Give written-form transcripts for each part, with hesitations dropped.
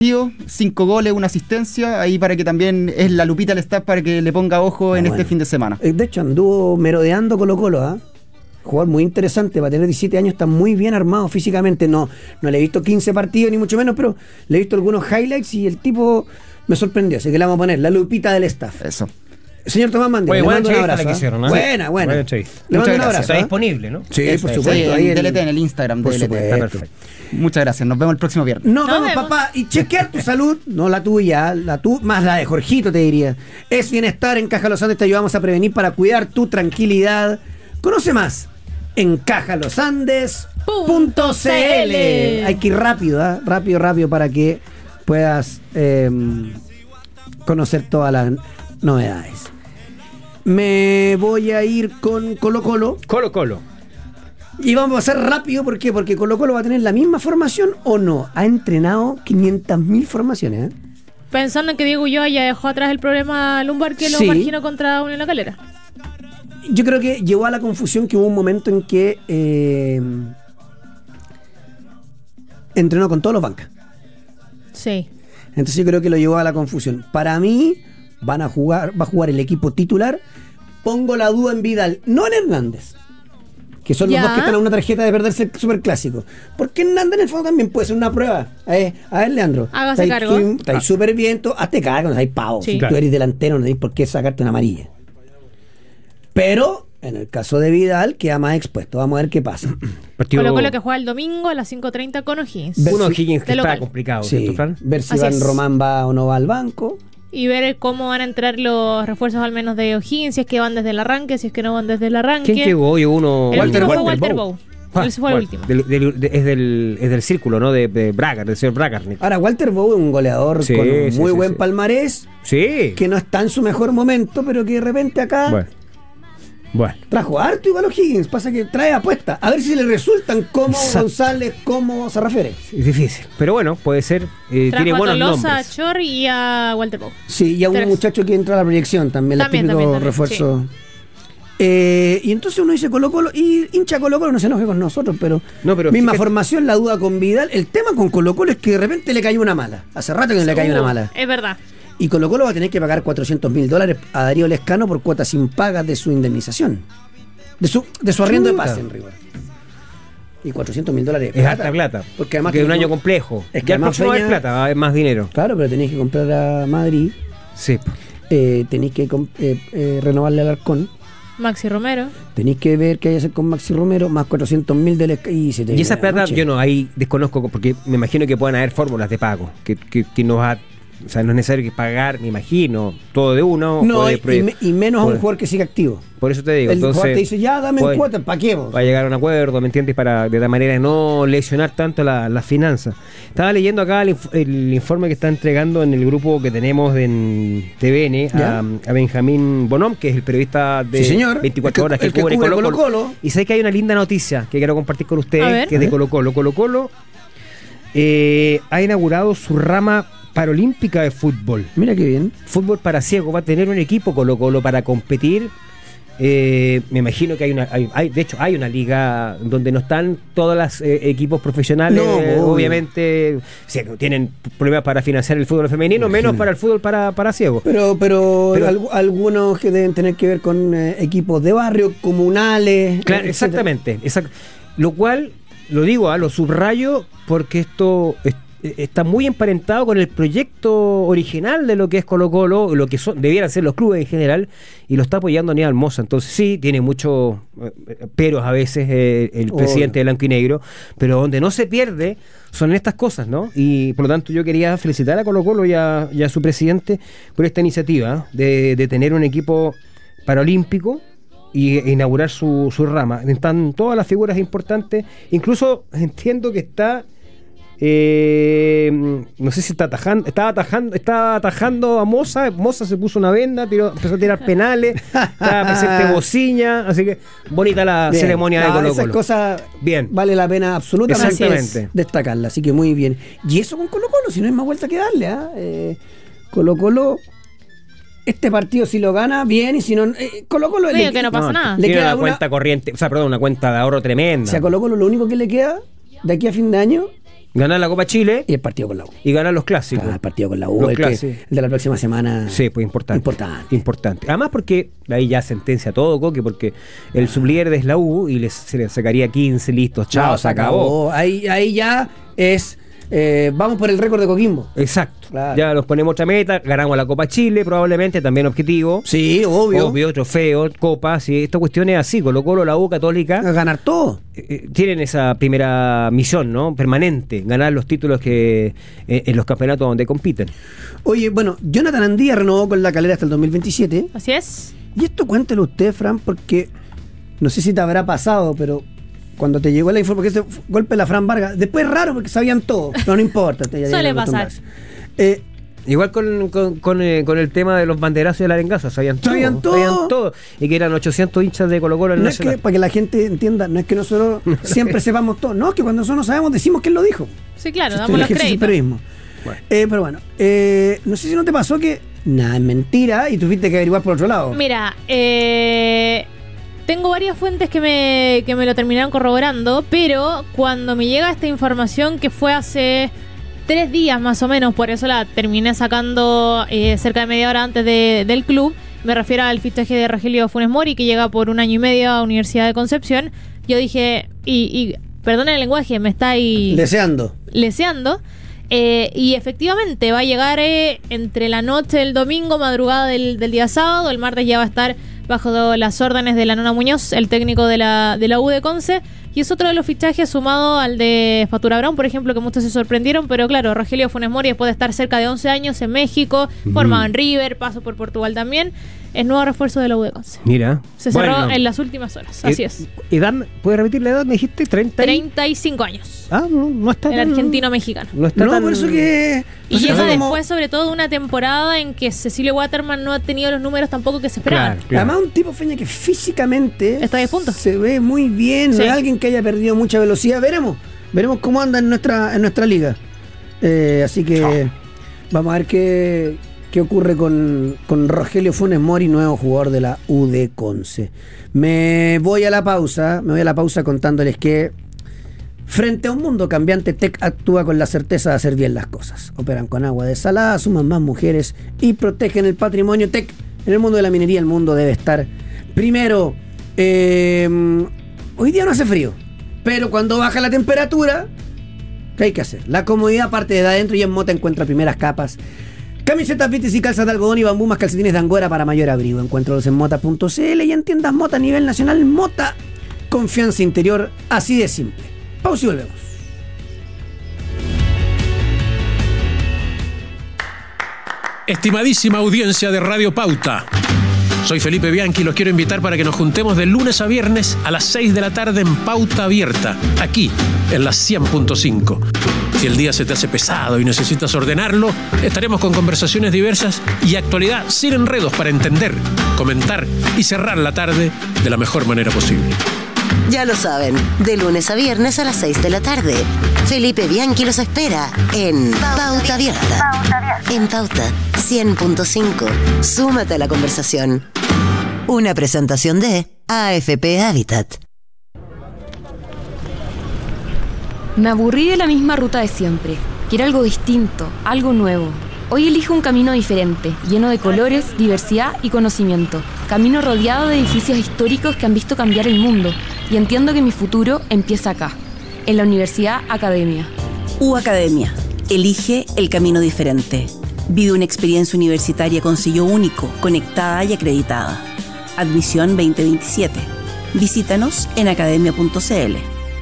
5 goles, 1 asistencia, ahí para que también es la lupita al staff para que le ponga ojo en este fin de semana. De hecho, anduvo merodeando Colo-Colo, ¿ah? Jugador muy interesante, para tener 17 años está muy bien armado físicamente. No le he visto 15 partidos ni mucho menos, pero le he visto algunos highlights y el tipo me sorprendió, así que le vamos a poner la lupita del staff. Eso. Señor Tomás Mandi, le mando un abrazo. Hicieron, ¿no? Buena. Le mando un abrazo. Está disponible, ¿no? Sí, por supuesto. Sí, ahí en DLT, en el Instagram por de DLT. supuesto. Está perfecto. Muchas gracias, nos vemos el próximo viernes. Nos vemos, papá, y chequear tu salud, no la tuya, más la de Jorgito, te diría. Es bienestar. En Caja Los Andes te ayudamos a prevenir para cuidar tu tranquilidad. Conoce más en cajalosandes.cl. Hay que ir rápido, ¿eh? Rápido para que puedas conocer todas las novedades. Me voy a ir con Colo-Colo. Y vamos a hacer rápido, ¿por qué? Porque Colo-Colo va a tener la misma formación o no. Ha entrenado 500.000 formaciones, ¿eh? Pensando en que Diego Ulloa ya dejó atrás el problema lumbar que lo marginó contra Unión La Calera. Yo creo que llevó a la confusión que hubo un momento en que entrenó con todos los bancas. Sí. Entonces yo creo que lo llevó a la confusión. Para mí va a jugar el equipo titular. Pongo la duda en Vidal, no en Hernández, que son los dos que están a una tarjeta de perderse el superclásico. Porque Hernández en el fondo también puede ser una prueba. A ver, Leandro, hágase cargo. Está ahí súper bien, hazte cargo, no hay pavo. Sí. Si tú eres delantero, no tienes por qué sacarte una amarilla. Pero en el caso de Vidal queda más expuesto. Vamos a ver qué pasa. Colo-Colo que juega el domingo a las 5:30 con O'Higgins. O'Higgins que está complicado, sí, ver si Van Román va o no va al banco. Y ver cómo van a entrar los refuerzos al menos de O'Higgins, si es que van desde el arranque, si es que no van desde el arranque. ¿Quién llegó? Llegó uno... El último fue Walter Bow. Él fue el último. Es del círculo, ¿no? De Braga, del señor Bragarnik. Ahora, Walter Bow es un goleador con un muy buen palmarés. Sí. Que no está en su mejor momento, pero que de repente acá... Bueno. Trajo harto igual O'Higgins, pasa que trae apuestas. A ver si le resultan como González, como se refiere. Es difícil, pero bueno, puede ser. Tiene buenos nombres. A Chor y a Walter Bow. Sí, y a un muchacho que entra a la proyección también, el típico refuerzo. Sí. Y entonces uno dice Colo-Colo, y hincha Colo-Colo no se enoje con nosotros, pero misma formación, la duda con Vidal. El tema con Colo-Colo es que de repente le cayó una mala. Hace rato que no le cayó una mala. Es verdad. Y Colo-Colo va a tener que pagar $400.000 a Darío Lescano por cuotas sin pagas de su indemnización. De su arriendo de pase en rigor. Y $400.000 es harta plata. Porque además que es un año complejo. Es que ya el próximo va a haber plata, va a haber más dinero. Claro, pero tenéis que comprar a Madrid. Sí. Tenéis que renovarle al Alarcón. Maxi Romero. Tenéis que ver qué hay que hacer con Maxi Romero, más $400.000 de Lescano. Y esa plata, yo no, ahí desconozco, porque me imagino que puedan haber fórmulas de pago. Que nos va a... O sea, no es necesario que pagar, me imagino, todo de uno. No, y menos a un jugador que siga activo. Por eso te digo. El jugador te dice, ya dame en cuota, ¿para qué vos? Va a llegar a un acuerdo, ¿me entiendes? Para de la manera de no lesionar tanto las finanzas. Estaba leyendo acá el informe que está entregando en el grupo que tenemos en TVN a Benjamín Bonhom, que es el periodista de 24 horas que cubre Colo-Colo. Y sé que hay una linda noticia que quiero compartir con ustedes, que es de Colo-Colo. Colo-Colo ha inaugurado su rama paralímpica de fútbol. Mira qué bien. Fútbol para ciegos. Va a tener un equipo Colo-Colo para competir. Me imagino que de hecho hay una liga donde no están todos los equipos profesionales. Obviamente tienen problemas para financiar el fútbol femenino, menos para el fútbol para ciegos. Pero algunos que deben tener que ver con equipos de barrio, comunales. Claro, exactamente. Lo cual, lo digo, lo subrayo porque esto está muy emparentado con el proyecto original de lo que es Colo-Colo, lo que debieran ser los clubes en general, y lo está apoyando Aníbal Mosa. Entonces sí, tiene muchos peros a veces el presidente de Blanco y Negro, pero donde no se pierde son estas cosas, ¿no? Y por lo tanto yo quería felicitar a Colo-Colo y a su presidente por esta iniciativa de tener un equipo paralímpico y inaugurar su rama. Están todas las figuras importantes, incluso entiendo que está... no sé si estaba atajando a Moza se puso una venda, empezó a tirar penales, estaba presente Bociña, así que bonita la ceremonia de Colo-Colo. Esas cosas vale la pena absolutamente destacarla, así que muy bien. Y eso con Colo-Colo, si no hay más vuelta que darle, Colo-Colo, este partido si lo gana, bien, y si no, Colo-Colo que no pasa nada. Le queda una cuenta de ahorro tremenda. O sea, Colo-Colo lo único que le queda de aquí a fin de año Ganar la Copa Chile y el partido con la U. y ganar los clásicos. El partido con la U, Los el clásicos. de la próxima semana. Sí, pues importante. Además porque ahí ya sentencia todo, Coque, porque el sublíder es la U y se le sacaría 15, listos, chao, se acabó. Ahí ya es... vamos por el récord de Coquimbo. Exacto. Claro. Ya nos ponemos otra meta, ganamos la Copa Chile probablemente, también objetivo. Sí, obvio. Trofeo, Copa, sí, esta cuestión es así, Colo-Colo, la U Católica. A ganar todo. Tienen esa primera misión, ¿no? Permanente, ganar los títulos que en los campeonatos donde compiten. Oye, bueno, Jonathan Andía renovó con La Calera hasta el 2027. Así es. Y esto cuéntelo usted, Fran, porque no sé si te habrá pasado, pero cuando te llegó la información, porque este golpe de la Fran Vargas, después es raro porque sabían todo, pero no importa. Suele pasar. Igual con el tema de los banderazos y el arengazo, sabían todo. Y que eran 800 hinchas de Colo-Colo en el Nacional. Es que, para que la gente entienda, no es que nosotros siempre sepamos todo, no, es que cuando nosotros no sabemos decimos quién lo dijo. Sí, claro, Esto damos es el los ejercicio del créditos. periodismo. Bueno. Pero bueno, no sé si no te pasó que nada, es mentira y tuviste que averiguar por otro lado. Mira, tengo varias fuentes que me lo terminaron corroborando, pero cuando me llega esta información que fue hace 3 días más o menos, por eso la terminé sacando cerca de media hora antes del club, me refiero al fichaje de Rogelio Funes Mori, que llega por 1 año y medio a Universidad de Concepción. Yo dije, y perdona el lenguaje, me está ahí Leseando. Y efectivamente va a llegar entre la noche del domingo, madrugada del día sábado. El martes ya va a estar bajo las órdenes de la Nona Muñoz, el técnico de la U de Conce. Y es otro de los fichajes sumado al de Fatura Brown, por ejemplo, que muchos se sorprendieron. Pero claro, Rogelio Funes Mori, después de estar cerca de 11 años en México, formado en River, paso por Portugal también, es nuevo refuerzo de la U de Conce. Mira. Se cerró en las últimas horas, así es. ¿Edad? ¿Puedes repetir la edad? ¿Me dijiste? 35 años. No está El tan... argentino-mexicano. No está No, tan... por eso que... Y llega después, sobre todo, de una temporada en que Cecilio Waterman no ha tenido los números tampoco que se esperaban. Claro. Además, un tipo, Feña, que físicamente está a 10 puntos. Se ve muy bien. Sí. No es alguien que haya perdido mucha velocidad. Veremos cómo anda en nuestra liga. Así que vamos a ver qué ocurre con Rogelio Funes Mori, nuevo jugador de la U de Conce. Me voy a la pausa contándoles que frente a un mundo cambiante, TEC actúa con la certeza de hacer bien las cosas. Operan con agua desalada, suman más mujeres y protegen el patrimonio. TEC, en el mundo de la minería, el mundo debe estar primero. Hoy día no hace frío, pero cuando baja la temperatura, ¿qué hay que hacer? La comodidad parte de adentro y en Mota encuentra primeras capas. Camisetas, vites y calzas de algodón y bambú más calcetines de Angora para mayor abrigo. Encuéntralos en mota.cl y en tiendas Mota a nivel nacional. Mota, confianza interior, así de simple. Pausa y volvemos. Estimadísima audiencia de Radio Pauta, soy Felipe Bianchi y los quiero invitar para que nos juntemos de lunes a viernes a las 6 de la tarde en Pauta Abierta, aquí en la 100.5. Si el día se te hace pesado y necesitas ordenarlo, estaremos con conversaciones diversas y actualidad sin enredos para entender, comentar y cerrar la tarde de la mejor manera posible. Ya lo saben, de lunes a viernes a las 6 de la tarde. Felipe Bianchi los espera en Pauta Abierta. En Pauta 100.5. Súmate a la conversación. Una presentación de AFP Habitat. Me aburrí de la misma ruta de siempre. Quiero algo distinto, algo nuevo. Hoy elijo un camino diferente, lleno de colores, diversidad y conocimiento. Camino rodeado de edificios históricos que han visto cambiar el mundo. Y entiendo que mi futuro empieza acá, en la Universidad Academia. U Academia. Elige el camino diferente. Vive una experiencia universitaria con sello único, conectada y acreditada. Admisión 2027. Visítanos en academia.cl.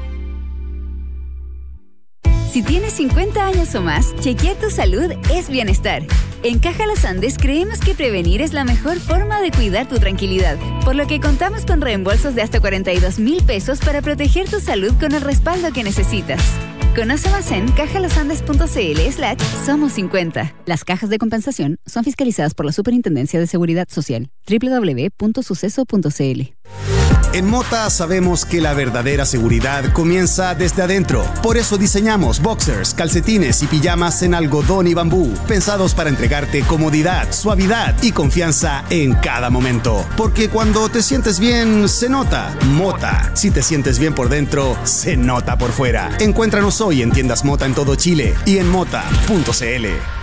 Si tienes 50 años o más, chequear tu salud es bienestar. En Caja Los Andes creemos que prevenir es la mejor forma de cuidar tu tranquilidad, por lo que contamos con reembolsos de hasta 42,000 pesos para proteger tu salud con el respaldo que necesitas. Conoce más en cajalosandes.cl/somos50. Las cajas de compensación son fiscalizadas por la Superintendencia de Seguridad Social. www.suceso.cl. En Mota sabemos que la verdadera seguridad comienza desde adentro. Por eso diseñamos boxers, calcetines y pijamas en algodón y bambú, pensados para entregarte comodidad, suavidad y confianza en cada momento. Porque cuando te sientes bien, se nota. Mota. Si te sientes bien por dentro, se nota por fuera. Encuéntranos hoy en tiendas Mota en todo Chile y en mota.cl.